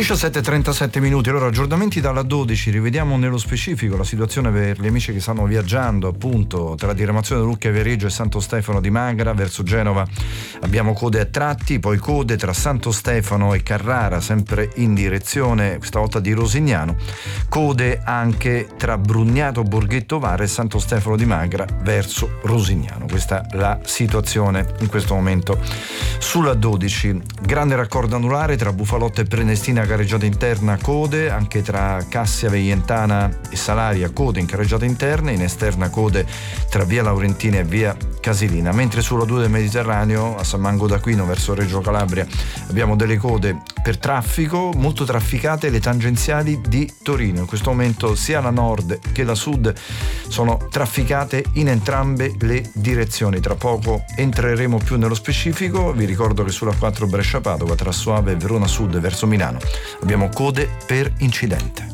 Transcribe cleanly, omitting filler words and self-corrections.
17:37 minuti. Allora, aggiornamenti dalla 12. Rivediamo nello specifico la situazione per gli amici che stanno viaggiando appunto tra diramazione di Lucca e Viareggio e Santo Stefano di Magra verso Genova. Abbiamo code a tratti, poi code tra Santo Stefano e Carrara, sempre in direzione questa volta di Rosignano. Code anche tra Brugnato, Borghetto Vara e Santo Stefano di Magra verso Rosignano. Questa è la situazione in questo momento sulla 12. Grande raccordo anulare tra Bufalotta e Prenestina, carreggiata interna, code anche tra Cassia Veientana e Salaria, code in carreggiata interna, in esterna code tra via Laurentina e via Casilina, mentre sulla 2 del Mediterraneo a San Mango d'Aquino verso Reggio Calabria abbiamo delle code per traffico molto trafficate, le tangenziali di Torino. In questo momento sia la nord che la sud sono trafficate in entrambe le direzioni. Tra poco entreremo più nello specifico. Vi ricordo che sulla 4 Brescia-Padova tra Soave e Verona Sud verso Milano abbiamo code per incidente.